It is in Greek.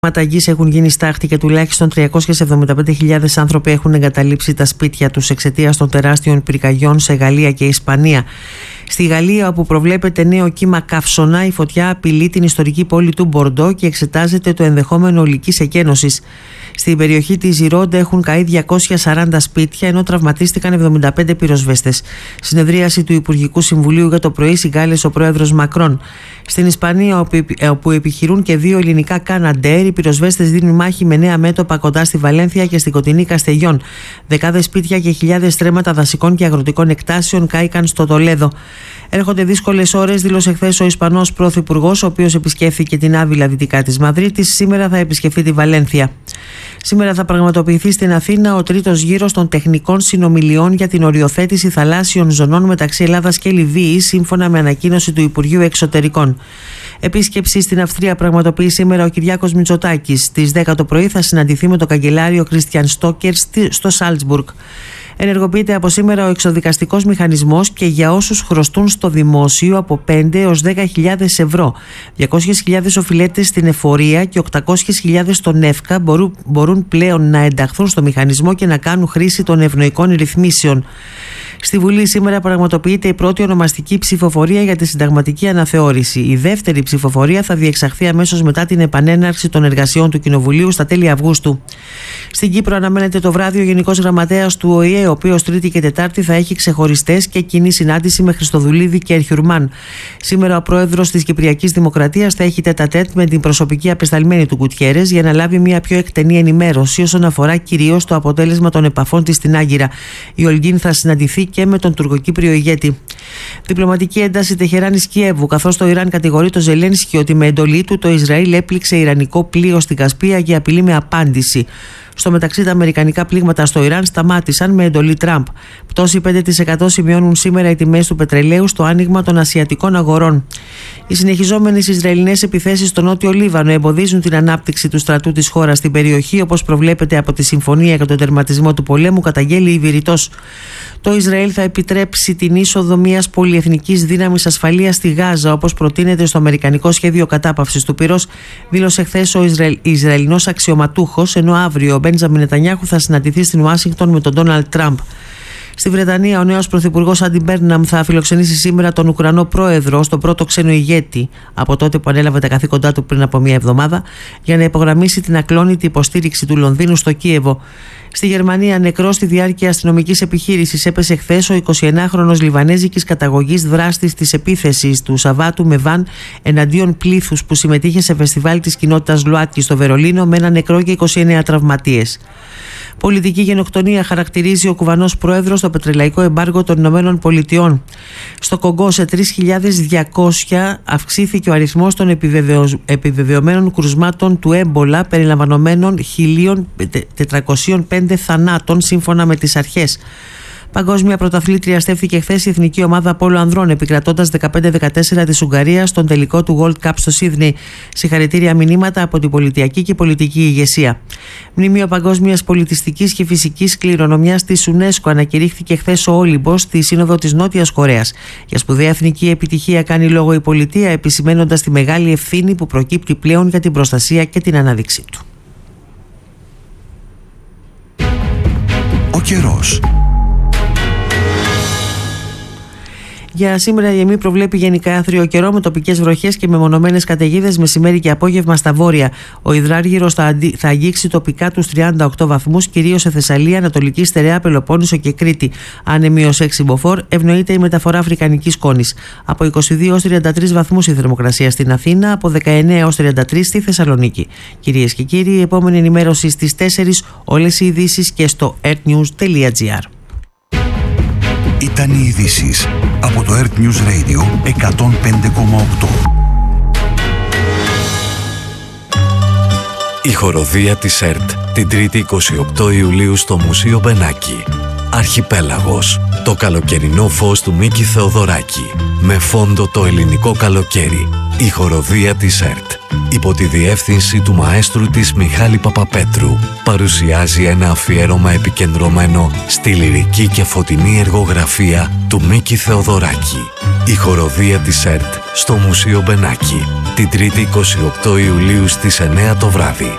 Γης έχουν γίνει στάχτη και τουλάχιστον 375.000 άνθρωποι έχουν εγκαταλείψει τα σπίτια τους εξαιτίας των τεράστιων πυρκαγιών σε Γαλλία και Ισπανία. Στη Γαλλία, όπου προβλέπεται νέο κύμα καύσωνα, η φωτιά απειλεί την ιστορική πόλη του Μπορντό και εξετάζεται το ενδεχόμενο ολικής εκένωσης. Στην περιοχή της Ζιρόντα έχουν καεί 240 σπίτια, ενώ τραυματίστηκαν 75 πυροσβέστες. Συνεδρίαση του Υπουργικού Συμβουλίου για το πρωί συγκάλεσε ο πρόεδρος Μακρόν. Στην Ισπανία, όπου επιχειρούν και 2 ελληνικά Καναντέρ, οι πυροσβέστες δίνουν μάχη με νέα μέτωπα κοντά στη Βαλένθια και στην κοντινή Καστελιών. Δεκάδες σπίτια και χιλιάδες στρέμματα δασικών και αγροτικών εκτάσεων κάηκαν στο Τολέδο. Έρχονται δύσκολες ώρες, δήλωσε χθες ο Ισπανός Πρωθυπουργός, ο οποίος επισκέφθηκε την Άβυλα δυτικά της Μαδρίτης. Σήμερα θα επισκεφθεί τη Βαλένθια. Σήμερα θα πραγματοποιηθεί στην Αθήνα ο τρίτος γύρος των τεχνικών συνομιλιών για την οριοθέτηση θαλάσσιων ζωνών μεταξύ Ελλάδας και Λιβύης, σύμφωνα με ανακοίνωση του Υπουργείου Εξωτερικών. Επίσκεψη στην Αυστρία πραγματοποιεί σήμερα ο Κυριάκος Μητσοτάκης. Στις 10 το πρωί θα συναντηθεί με τον καγκελάριο Κρίστιαν Στόκερ στο Σάλτσμπουργκ. Ενεργοποιείται από σήμερα ο εξοδικαστικός μηχανισμός και για όσους χρωστούν στο δημόσιο από 5 έως 10.000 ευρώ. 200.000 οφειλέτες στην εφορία και 800.000 στον ΕΦΚΑ μπορούν πλέον να ενταχθούν στο μηχανισμό και να κάνουν χρήση των ευνοϊκών ρυθμίσεων. Στη Βουλή σήμερα πραγματοποιείται η πρώτη ονομαστική ψηφοφορία για τη συνταγματική αναθεώρηση. Η δεύτερη ψηφοφορία θα διεξαχθεί αμέσως μετά την επανέναρξη των εργασιών του Κοινοβουλίου στα τέλη Αυγούστου. Στην Κύπρο αναμένεται το βράδυ ο Γενικός Γραμματέας του ΟΗΕ, ο οποίος Τρίτη και Τετάρτη θα έχει ξεχωριστές και κοινή συνάντηση με Χριστοδουλίδη και Ερχιουρμάν. Σήμερα ο πρόεδρος της Κυπριακής Δημοκρατίας θα έχει τέτα-τέτ με την προσωπική απεσταλμένη του Γκουτιέρες για να λάβει μια πιο εκτενή ενημέρωση όσον αφορά κυρίως το αποτέλεσμα των επαφών της στην Άγκυρα. Η Ολγκίν θα συναντηθεί και με τον τουρκοκύπριο ηγέτη. Διπλωματική ένταση Τεχεράνης Κιέβου, καθώς το Ιράν κατηγορεί το Ζελένσκι ότι με εντολή του το Ισραήλ έπληξε ιρανικό πλοίο στην Κασπία και απειλεί με απάντηση. Στο μεταξύ, τα αμερικανικά πλήγματα στο Ιράν σταμάτησαν με εντολή Τραμπ. Πτώση 5% σημειώνουν σήμερα οι τιμές του πετρελαίου στο άνοιγμα των ασιατικών αγορών. Οι συνεχιζόμενες Ισραηλινές επιθέσεις στο νότιο Λίβανο εμποδίζουν την ανάπτυξη του στρατού της χώρας στην περιοχή, όπως προβλέπεται από τη Συμφωνία για τον τερματισμό του πολέμου, καταγγέλει η Βηρητός. Το Ισραήλ θα επιτρέψει την είσοδο μιας πολυεθνικής δύναμης ασφαλείας στη Γάζα, όπως προτείνεται στο αμερικανικό σχέδιο κατάπαυσης του πυρός, δήλωσε χθες ο Ισραηλινός αξιωματούχος, ενώ αύριο ο Μπέντζαμιν Νετανιάχου θα συναντηθεί στην Ουάσιγκτον με τον Ντόναλντ Τραμπ. Στη Βρετανία, ο νέος πρωθυπουργός Άντι Μπέρναμ θα φιλοξενήσει σήμερα τον Ουκρανό πρόεδρο, στον πρώτο ξένο ηγέτη από τότε που ανέλαβε τα καθήκοντά του πριν από μια εβδομάδα, για να υπογραμμίσει την ακλόνητη υποστήριξη του Λονδίνου στο Κίεβο. Στη Γερμανία, νεκρός στη διάρκεια αστυνομικής επιχείρησης έπεσε χθες ο 29χρονος Λιβανέζικης καταγωγής δράστης της επίθεσης του Σαββάτου με βαν εναντίον πλήθους που συμμετείχε σε φεστιβάλ της κοινότητας Λουάτκι στο Βερολίνο, με ένα νεκρό και 29 τραυματίες. Πολιτική γενοκτονία χαρακτηρίζει ο κουβανός πρόεδρος το πετρελαϊκό εμπάργο των Ηνωμένων Πολιτειών. Στο Κογκό, σε 3.200 αυξήθηκε ο αριθμός των επιβεβαιωμένων κρουσμάτων του έμπολα, περιλαμβανομένων 1.405 θανάτων, σύμφωνα με τις αρχές. Παγκόσμια πρωταθλήτρια στέφθηκε χθες η εθνική ομάδα πόλο ανδρών, επικρατώντας 15-14 της Ουγγαρίας στον τελικό του World Cup στο Σίδνεϊ. Συγχαρητήρια μηνύματα από την πολιτιακή και πολιτική ηγεσία. Μνημείο παγκόσμιας πολιτιστικής και φυσικής κληρονομιάς της UNESCO ανακηρύχθηκε χθες ο Όλυμπος στη Σύνοδο της Νότιας Κορέας. Για σπουδαία εθνική επιτυχία κάνει λόγο η πολιτεία, επισημαίνοντας τη μεγάλη ευθύνη που προκύπτει πλέον για την προστασία και την ανάδειξή του. Ο καιρός. Για σήμερα η ΕΜΗ προβλέπει γενικά άθριο καιρό με τοπικές βροχές και μεμονωμένες καταιγίδες μεσημέρι και απόγευμα στα βόρεια. Ο υδράργυρος θα αγγίξει τοπικά τους 38 βαθμούς, κυρίως σε Θεσσαλία, Ανατολική Στερεά, Πελοπόννησο και Κρήτη. Άνεμη ως 6 μποφόρ, ευνοείται η μεταφορά αφρικανικής σκόνης. Από 22 ως 33 βαθμούς η θερμοκρασία στην Αθήνα, από 19 ως 33 στη Θεσσαλονίκη. Κυρίες και κύριοι, η επόμενη ενημέρωση στις 4, όλες οι ειδήσεις και στο earthnews.gr. Ήταν οι ειδήσεις από το Earth News Radio 105,8. Η χοροδία της ΕΡΤ την 3η 28 Ιουλίου στο Μουσείο Μπενάκη. Αρχιπέλαγος, το καλοκαιρινό φως του Μίκη Θεοδωράκη. Με φόντο το ελληνικό καλοκαίρι. Η χοροδία της ΕΡΤ, υπό τη διεύθυνση του μαέστρου της Μιχάλη Παπαπέτρου, παρουσιάζει ένα αφιέρωμα επικεντρωμένο στη λυρική και φωτεινή εργογραφία του Μίκη Θεοδωράκη. Η χοροδία της ΕΡΤ στο Μουσείο Μπενάκη την 3η 28 Ιουλίου στις 9 το βράδυ.